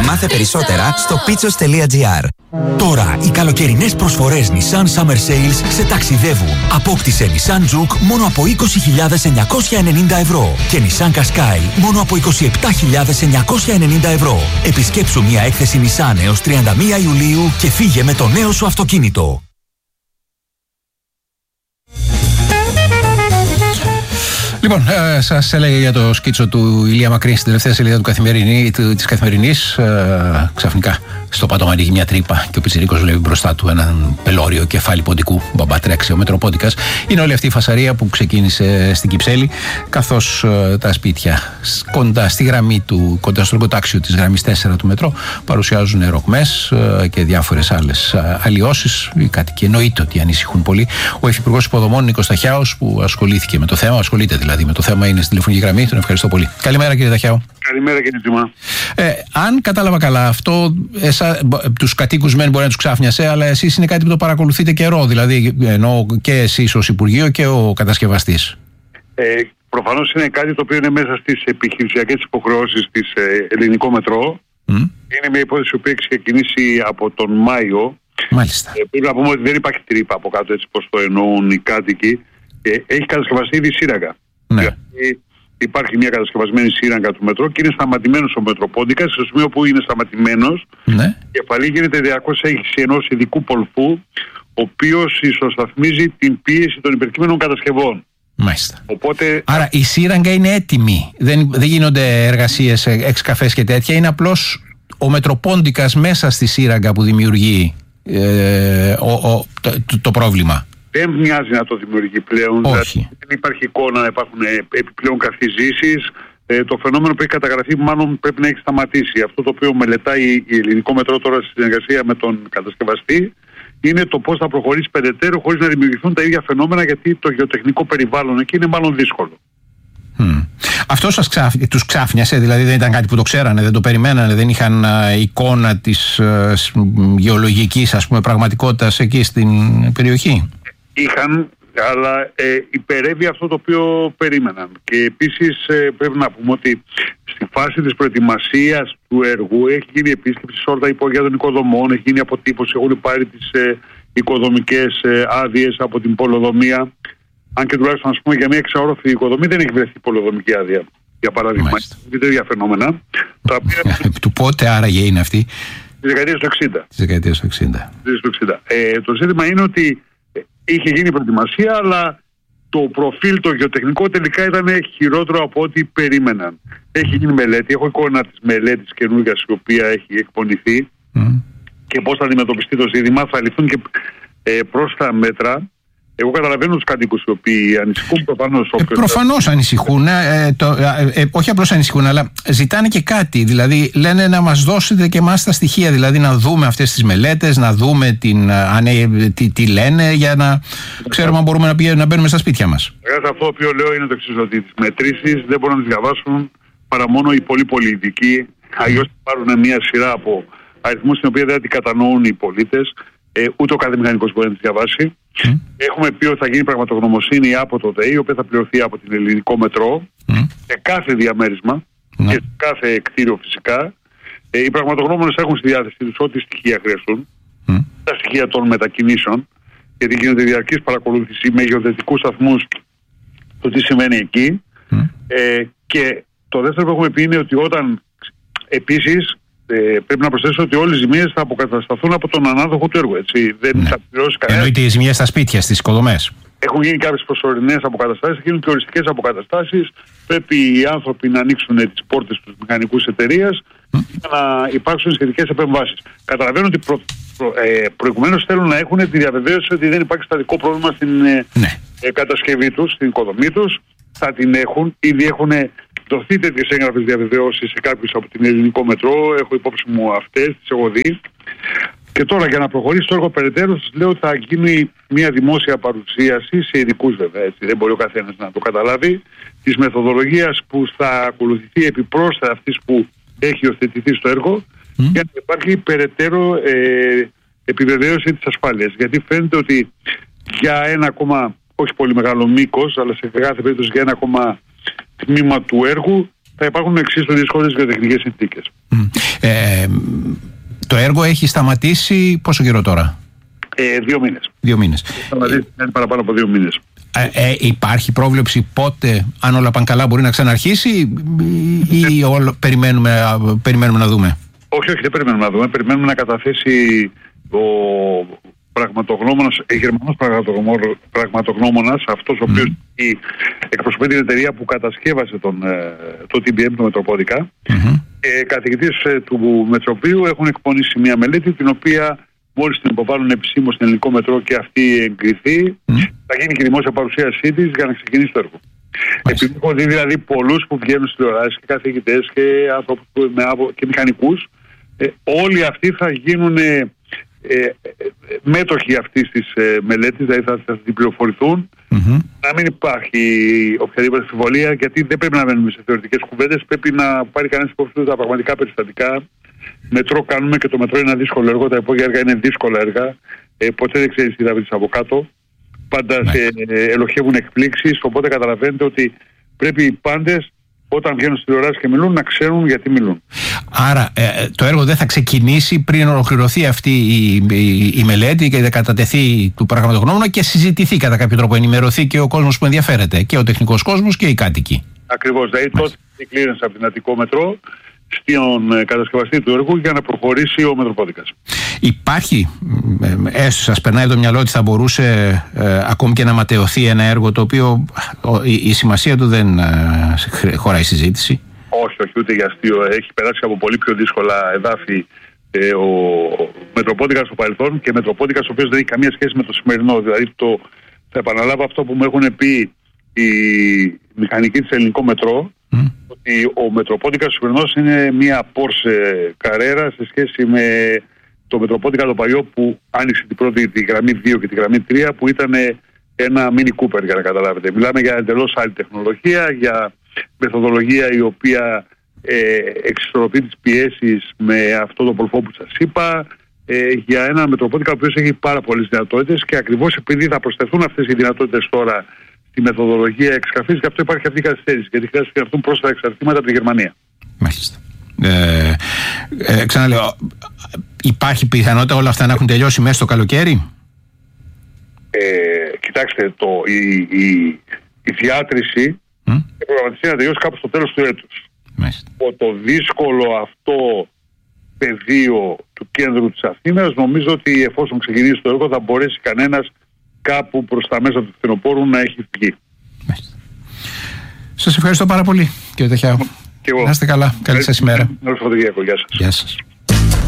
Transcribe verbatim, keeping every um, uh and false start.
Μάθε περισσότερα στο πίτσος τελεία τζι άρ. Τώρα οι καλοκαιρινές προσφορές Nissan Summer Sales σε ταξιδεύουν. Απόκτησε Nissan Juke μόνο από είκοσι χιλιάδες εννιακόσια ενενήντα ευρώ και Nissan Qashqai μόνο από είκοσι επτά χιλιάδες εννιακόσια ενενήντα ευρώ. Επισκέψου μια έκθεση Nissan έως τριάντα μία Ιουλίου και φύγε με το νέο σου αυτοκίνητο. Λοιπόν, ε, σας έλεγα για το σκίτσο του Ηλία Μακρύ στην τελευταία σελίδα του καθημερινή, του, της Καθημερινής. Ε, ξαφνικά στο πάτωμα ανοίγει μια τρύπα και ο πιτσιρίκος βλέπει μπροστά του έναν πελώριο κεφάλι ποντικού. Μπαμπά τρέξει ο Μετροπόντικας. Είναι όλη αυτή η φασαρία που ξεκίνησε στην Κυψέλη, καθώς ε, τα σπίτια κοντά στη γραμμή του, κοντά στο εργοτάξιο της γραμμής τέσσερα του μετρό, παρουσιάζουν ρογμές ε, και διάφορες άλλες ε, αλλοιώσεις. Οι κάτοικοι εννοείται ότι ανησυχούν πολύ. Ο Υφυπουργός Υποδομών Νίκος Ταχιάος, που ασχολήθηκε με το θέμα, ασχολείται δηλαδή με το θέμα, είναι στη τηλεφωνική γραμμή. Τον ευχαριστώ πολύ. Καλημέρα, κύριε Ταχιάου. Καλημέρα, κύριε Τζιμά. Ε, αν κατάλαβα καλά, αυτό εσα, τους κατοίκους μεν μπορεί να τους ξάφνιασε, αλλά εσείς είναι κάτι που το παρακολουθείτε καιρό, δηλαδή ενώ και εσείς ως Υπουργείο και ο κατασκευαστής. Ε, προφανώς είναι κάτι το οποίο είναι μέσα στις επιχειρησιακές υποχρεώσεις της ε, Ελληνικό Μετρό. Mm. Είναι μια υπόθεση που έχει ξεκινήσει από τον Μάιο. Μάλιστα. Ε, πρέπει να πούμε ότι δεν υπάρχει τρύπα από κάτω, έτσι πως το εννοούν οι κάτοικοι. Ε, έχει κατασκευαστεί ήδη σύραγγα. Ναι. Δηλαδή, υπάρχει μια κατασκευασμένη σύραγγα του μετρό και είναι σταματημένος ο Μετροπόντικας. Στο σημείο που είναι σταματημένος, ναι, η κεφαλή γίνεται διακόσια ενός ειδικού πολφού, ο οποίος ισοσταθμίζει την πίεση των υπερκείμενων κατασκευών. Μάλιστα. Οπότε... Άρα η σύραγγα είναι έτοιμη. Δεν, δεν γίνονται εργασίες, εξκαφές και τέτοια. Είναι απλώς ο Μετροπόντικας μέσα στη σύραγγα που δημιουργεί ε, ο, ο, το, το, το πρόβλημα. Δεν μοιάζει να το δημιουργεί πλέον. Όχι. Δηλαδή, δεν υπάρχει εικόνα να υπάρχουν επιπλέον καθιζήσεις. Ε, το φαινόμενο που έχει καταγραφεί μάλλον πρέπει να έχει σταματήσει. Αυτό το οποίο μελετάει η Ελληνικό Μετρό τώρα στη συνεργασία με τον κατασκευαστή είναι το πώς θα προχωρήσει περαιτέρω χωρίς να δημιουργηθούν τα ίδια φαινόμενα, γιατί το γεωτεχνικό περιβάλλον εκεί είναι μάλλον δύσκολο. Mm. Αυτό σας ξάφ... τους ξάφνιασε, δηλαδή δεν ήταν κάτι που το ξέρανε, δεν το περιμένανε, δεν είχαν α, εικόνα της α, γεωλογικής, ας πούμε, πραγματικότητας εκεί στην περιοχή? Είχαν, αλλά ε, υπερεύει αυτό το οποίο περίμεναν. Και επίσης ε, πρέπει να πούμε ότι στη φάση της προετοιμασίας του έργου έχει γίνει επίσκεψη σε όλα τα υπόγεια των οικοδομών, έχει γίνει αποτύπωση, έχουν πάρει τις ε, οικοδομικές ε, άδειες από την πολεοδομία. Αν και τουλάχιστον, ας πούμε, για μια εξαόροφη οικοδομή δεν έχει βρεθεί πολεοδομική άδεια. Για παράδειγμα, είναι τέτοια φαινόμενα. Τα οποία... Του πότε άραγε είναι αυτή? Τη δεκαετία του εξήντα. Τη δεκαετία του εξήντα. Ε, το ζήτημα είναι ότι είχε γίνει προετοιμασία, αλλά το προφίλ το γεωτεχνικό τελικά ήταν χειρότερο από ό,τι περίμεναν. Έχει γίνει μελέτη, έχω εικόνα της μελέτης καινούργιας η οποία έχει εκπονηθεί mm. και πώς θα αντιμετωπιστεί το ζήτημα. Θα ληφθούν και ε, πρόσθετα μέτρα. Εγώ καταλαβαίνω τους κατοίκους οι οποίοι ανησυχούν προφανώς. Ε, προφανώς ανησυχούν. Ε, το, ε, ε, όχι απλώς ανησυχούν, αλλά ζητάνε και κάτι. Δηλαδή λένε να μας δώσετε και εμάς τα στοιχεία. Δηλαδή να δούμε αυτές τις μελέτες, να δούμε την, αν, τι, τι λένε, για να ξέρουμε αν μπορούμε να, πηγα, να μπαίνουμε στα σπίτια μας. Αυτό το οποίο λέω είναι το εξής, ότι τις μετρήσεις δεν μπορούν να τις διαβάσουν παρά μόνο οι πολύ πολύ ειδικοί. Αλλιώς πάρουν μια σειρά από αριθμούς την οποία δεν την κατανοούν οι πολίτες. Ε, ούτε ο κάθε μηχανικός μπορεί να τις διαβάσει. Mm. Έχουμε πει ότι θα γίνει πραγματογνωμοσύνη από το ΔΕΗ, η οποία θα πληρωθεί από την Ελληνικό Μετρό mm. σε κάθε διαμέρισμα mm. και σε κάθε κτίριο φυσικά. Ε, οι πραγματογνώμονες έχουν στη διάθεσή τους ό,τι στοιχεία χρειαστούν, mm. τα στοιχεία των μετακινήσεων, γιατί γίνεται διαρκής παρακολούθηση με γεωδετικούς σταθμούς το τι σημαίνει εκεί. Mm. Ε, και το δεύτερο που έχουμε πει είναι ότι όταν επίσης Ε, πρέπει να προσθέσω ότι όλες οι ζημίες θα αποκατασταθούν από τον ανάδοχο του έργου. Έτσι. Δεν ναι. θα πληρώσει κανένα. Εννοείται οι ζημίες στα σπίτια, στις οικοδομές. Έχουν γίνει κάποιες προσωρινές αποκαταστάσεις, θα γίνουν και οριστικές αποκαταστάσεις. Πρέπει οι άνθρωποι να ανοίξουν τις πόρτες τους μηχανικούς εταιρείας mm. για να υπάρξουν σχετικές επεμβάσεις. Καταλαβαίνω ότι προ, προ, ε, προηγουμένως θέλουν να έχουν τη διαβεβαίωση ότι δεν υπάρχει στατικό πρόβλημα στην ε, ναι. ε, κατασκευή τους, στην οικοδομή τους. Θα την έχουν, ήδη έχουν δοθεί τέτοιες έγγραφες διαβεβαιώσεις σε κάποιους από την Ελληνικό Μετρό. Έχω υπόψη μου αυτές, τις έχω δει. Και τώρα για να προχωρήσει το έργο περαιτέρω, σας λέω ότι θα γίνει μια δημόσια παρουσίαση σε ειδικούς βέβαια. Έτσι. Δεν μπορεί ο καθένας να το καταλάβει. Της μεθοδολογίας που θα ακολουθηθεί επιπρόσθετα αυτής που έχει υιοθετηθεί στο έργο mm. για να υπάρχει περαιτέρω ε, επιβεβαίωση της ασφάλειας. Γιατί φαίνεται ότι για ένα ακόμα, όχι πολύ μεγάλο μήκος, αλλά σε κάθε περίπτωση για ένα ακόμα τμήμα του έργου θα υπάρχουν εξίσου δύσκολες γεωτεχνικές συνθήκες. Mm. Ε, Το έργο έχει σταματήσει πόσο καιρό τώρα? Ε, δύο μήνες. Δύο μήνες. Σταματήσει ε, παραπάνω από δύο μήνες. Ε, ε, υπάρχει πρόβλεψη πότε, αν όλα πάνε καλά, μπορεί να ξαναρχίσει ή, ή όλο, περιμένουμε, περιμένουμε να δούμε? Όχι, όχι, δεν περιμένουμε να δούμε. Περιμένουμε να καταθέσει ο πραγματογνώμονας, γερμανός πραγματογνώμονας, αυτός ο οποίος mm. εκπροσωπεί την εταιρεία που κατασκεύασε τον, το τι μπι εμ, το Μετροπόδικα. Mm-hmm. Ε, καθηγητές του Μετροπείου έχουν εκπονήσει μια μελέτη, την οποία μόλις την υποβάλλουν επισήμως στην ελληνικό μετρό και αυτή εγκριθεί, mm. θα γίνει και η δημόσια παρουσίασή της για να ξεκινήσει το έργο. Mm. Επειδή έχω δει δηλαδή πολλούς που βγαίνουν στις τηλεοράσεις και καθηγητές και άνθρωπους και μηχανικούς, ε, όλοι αυτοί θα γίνουν ε, ε, μέτοχοι αυτής της ε, μελέτης, δηλαδή θα, θα την πληροφορηθούν, mm-hmm. να μην υπάρχει οποιαδήποτε αμφιβολία, γιατί δεν πρέπει να μένουμε σε θεωρητικές κουβέντες, πρέπει να πάρει κανένας υπόψη του τα πραγματικά περιστατικά. Μετρό κάνουμε και το μετρό είναι ένα δύσκολο έργο, τα υπόγεια έργα είναι δύσκολα έργα, ε, ποτέ δεν ξέρεις τι θα βρεις από κάτω, πάντα σε, ε, ελοχεύουν εκπλήξεις, οπότε καταλαβαίνετε ότι πρέπει οι πάντες όταν βγαίνουν στη τηλεόραση και μιλούν να ξέρουν γιατί μιλούν. Άρα ε, το έργο δεν θα ξεκινήσει πριν ολοκληρωθεί αυτή η, η, η μελέτη και κατατεθεί του πραγματογνώμονα και συζητηθεί κατά κάποιο τρόπο, ενημερωθεί και ο κόσμος που ενδιαφέρεται, και ο τεχνικός κόσμος και οι κάτοικοι. Ακριβώς, δηλαδή τότε η κλήρενση από την Αττικό Μετρό στον κατασκευαστή του έργου για να προχωρήσει ο Μετροπόδικας. Υπάρχει, έστω σας περνάει το μυαλό ότι θα μπορούσε ε, ακόμη και να ματαιωθεί ένα έργο το οποίο η, η σημασία του δεν ε, χωράει συζήτηση? Όχι, όχι, ούτε για αστείο. Έχει περάσει από πολύ πιο δύσκολα εδάφη ε, ο Μετροπόδικας στο παρελθόν και Μετροπόδικας ο οποίος δεν έχει καμία σχέση με το σημερινό. Δηλαδή το, θα επαναλάβω αυτό που μου έχουν πει οι μηχανικοί της Ελληνικό Μετρό, mm. ότι ο Μετροπόδικας σημερινός είναι μια Porsche Carrera σε σχέση με το Μετροπόδικα το παλιό που άνοιξε την πρώτη, τη γραμμή δύο και τη γραμμή τρία, που ήταν ένα Mini Cooper, για να καταλάβετε. Μιλάμε για εντελώς άλλη τεχνολογία, για μεθοδολογία η οποία ε, εξισορροπεί τις πιέσεις με αυτό το πολφό που σας είπα, ε, για ένα Μετροπόδικα ο οποίος έχει πάρα πολλές δυνατότητες, και ακριβώς επειδή θα προσθεθούν αυτές οι δυνατότητες τώρα στη μεθοδολογία εξκαφής, και αυτό υπάρχει αυτή η καθυστέρηση, γιατί χρειάζεται να έρθουν πρόσθετα εξαρτήματα από τη Γερμανία. Μάλιστα. Ε, ε, ξαναλέω, υπάρχει πιθανότητα όλα αυτά να έχουν τελειώσει μέσα στο καλοκαίρι? Ε, κοιτάξτε, το, η, η, η διάτρηση mm? προγραμματιστεί να τελειώσει κάπου στο τέλος του έτους. Ο, το δύσκολο αυτό πεδίο του κέντρου της Αθήνας, νομίζω ότι εφόσον ξεκινήσει το έργο θα μπορέσει κανένας κάπου προς τα μέσα του φθινοπόρου να έχει βγει. Σας ευχαριστώ πάρα πολύ, κύριε Ταχιάου. Να είστε καλά. Καλή σας ημέρα. Γεια σας. Γεια σας.